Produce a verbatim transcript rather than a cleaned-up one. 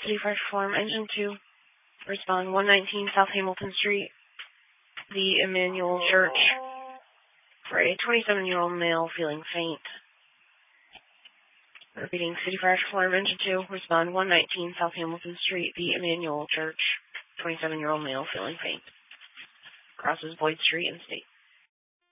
City Fresh Farm, Engine two. Respond one nineteen South Hamilton Street, the Emmanuel Church, for a twenty-seven-year-old male feeling faint. Repeating, City Fresh Farm, Engine two. Respond one nineteen South Hamilton Street, the Emmanuel Church, twenty-seven-year-old male feeling faint. Crosses Boyd Street and State.